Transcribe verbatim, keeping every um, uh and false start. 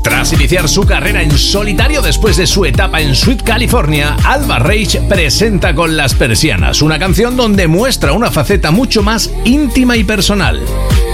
Tras iniciar su carrera en solitario después de su etapa en Sweet California, Alba Reich presenta Con las persianas, una canción donde muestra una faceta mucho más íntima y personal.